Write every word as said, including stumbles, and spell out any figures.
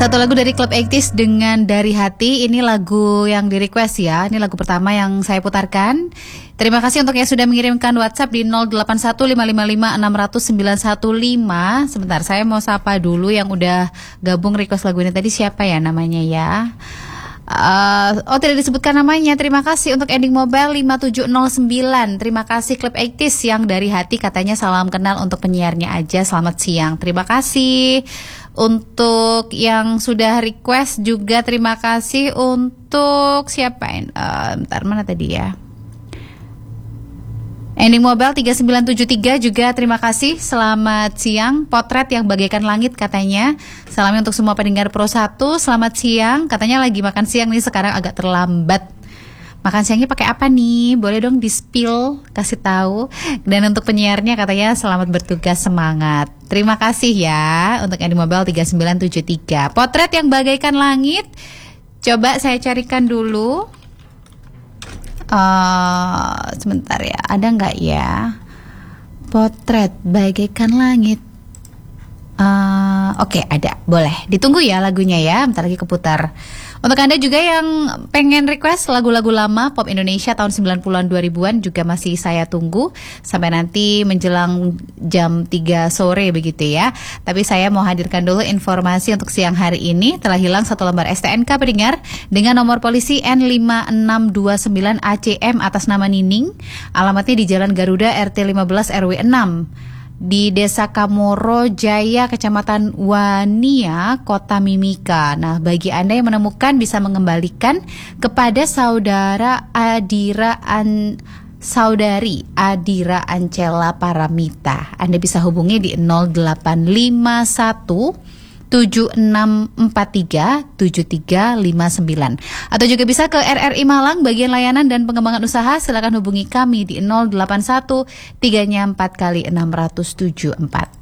Satu lagu dari Club delapan puluh dengan Dari Hati. Ini lagu yang di request ya. Ini lagu pertama yang saya putarkan. Terima kasih untuk yang sudah mengirimkan WhatsApp di nol delapan satu lima lima lima enam nol nol sembilan satu lima. Sebentar, saya mau sapa dulu yang udah gabung request lagu ini tadi. Siapa ya namanya ya? Uh, oh tidak disebutkan namanya. Terima kasih untuk ending mobile lima tujuh nol sembilan. Terima kasih Club delapan puluh yang Dari Hati, katanya salam kenal untuk penyiarnya aja. Selamat siang. Terima kasih untuk yang sudah request juga. Terima kasih untuk siapa ini? Uh, bentar, mana tadi ya? Ending mobile tiga sembilan tujuh tiga juga terima kasih. Selamat siang. Potret yang bagaikan langit katanya. Salamnya untuk semua pendengar Pro satu. Selamat siang. Katanya lagi makan siang nih, sekarang agak terlambat. Makan siangnya pakai apa nih? Boleh dong di-spill, kasih tahu. Dan untuk penyiarnya katanya selamat bertugas, semangat. Terima kasih ya untuk ending mobile tiga sembilan tujuh tiga. Potret yang bagaikan langit. Coba saya carikan dulu. Uh, sebentar ya, ada nggak ya Potret bagaikan langit? Uh, Oke, okay, ada, boleh ditunggu ya lagunya ya, bentar lagi keputar. Untuk Anda juga yang pengen request lagu-lagu lama pop Indonesia tahun sembilan puluhan dua ribuan juga masih saya tunggu sampai nanti menjelang jam tiga sore begitu ya. Tapi saya mau hadirkan dulu informasi untuk siang hari ini. Telah hilang satu lembar S T N K pendengar dengan nomor polisi N lima enam dua sembilan A C M atas nama Nining. Alamatnya di Jalan Garuda R T lima belas R W enam di Desa Kamoro Jaya, Kecamatan Wania, Kota Mimika. Nah, bagi Anda yang menemukan bisa mengembalikan kepada saudara Adira An Saudari Adira Ancela Paramita. Anda bisa hubungi di nol delapan lima satu tujuh enam empat tiga tujuh tiga lima sembilan atau juga bisa ke R R I Malang bagian layanan dan pengembangan usaha. Silakan hubungi kami di nol delapan satu tiga empat kali enam tujuh empat.